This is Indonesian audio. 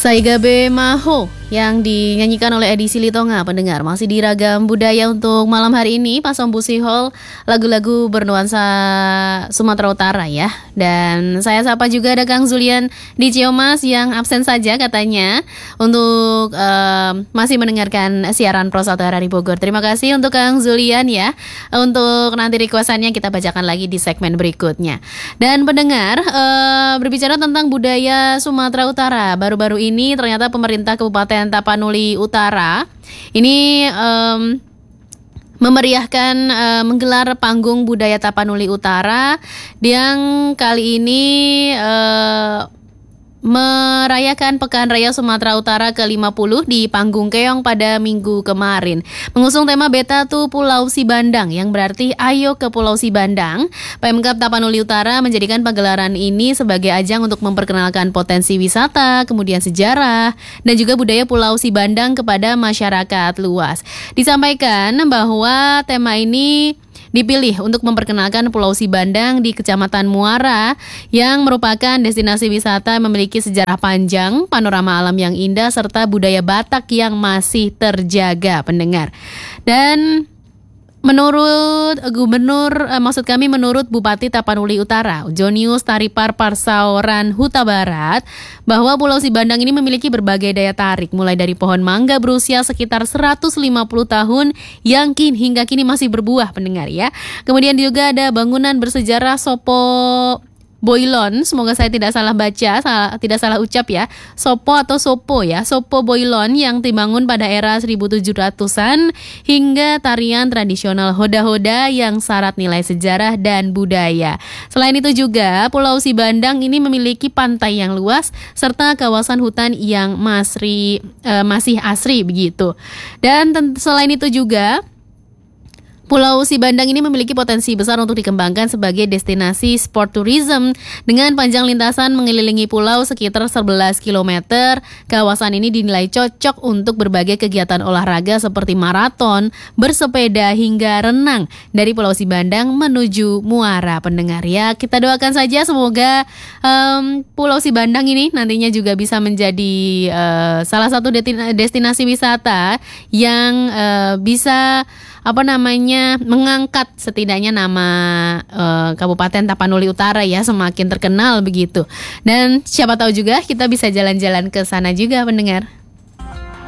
Saigabe Maho yang dinyanyikan oleh Edi Silitonga, pendengar. Masih di Ragam Budaya untuk malam hari ini, Pas Ombusi Hall, lagu-lagu bernuansa Sumatera Utara ya. Dan saya sapa juga ada Kang Zulian di Ciomas yang absen saja katanya untuk masih mendengarkan siaran Pro 1 RRI Bogor. Terima kasih untuk Kang Zulian ya. Untuk nanti requestannya kita bacakan lagi di segmen berikutnya. Dan pendengar, berbicara tentang budaya Sumatera Utara, baru-baru ini ternyata pemerintah Kabupaten Tapanuli Utara ini memeriahkan menggelar panggung budaya Tapanuli Utara yang kali ini merayakan Pekan Raya Sumatera Utara ke-50 di Panggung Keong pada minggu kemarin. Mengusung tema Beta Tu Pulau Sibandang yang berarti Ayo ke Pulau Sibandang, Pemkab Tapanuli Utara menjadikan pagelaran ini sebagai ajang untuk memperkenalkan potensi wisata, kemudian sejarah, dan juga budaya Pulau Sibandang kepada masyarakat luas. Disampaikan bahwa tema ini dipilih untuk memperkenalkan Pulau Sibandang di Kecamatan Muara yang merupakan destinasi wisata memiliki sejarah panjang, panorama alam yang indah, serta budaya Batak yang masih terjaga, pendengar. Dan menurut menurut Bupati Tapanuli Utara, Jonius Taripar Parsauran Huta Barat, bahwa Pulau Sibandang ini memiliki berbagai daya tarik, mulai dari pohon mangga berusia sekitar 150 tahun yang hingga kini masih berbuah, pendengar ya. Kemudian juga ada bangunan bersejarah Sopo Boilon, semoga saya tidak salah baca, tidak salah ucap ya. Sopo atau Sopo ya, Sopo Boilon yang dibangun pada era 1700-an hingga tarian tradisional hoda-hoda yang syarat nilai sejarah dan budaya. Selain itu juga Pulau Sibandang ini memiliki pantai yang luas serta kawasan hutan yang masih asri begitu. Dan selain itu juga Pulau Sibandang ini memiliki potensi besar untuk dikembangkan sebagai destinasi sport tourism dengan panjang lintasan mengelilingi pulau sekitar 11 km. Kawasan ini dinilai cocok untuk berbagai kegiatan olahraga seperti maraton, bersepeda hingga renang dari Pulau Sibandang menuju Muara, pendengar ya. Kita doakan saja semoga Pulau Sibandang ini nantinya juga bisa menjadi salah satu destinasi wisata yang bisa mengangkat setidaknya nama Kabupaten Tapanuli Utara ya semakin terkenal begitu. Dan siapa tahu juga kita bisa jalan-jalan ke sana juga, pendengar.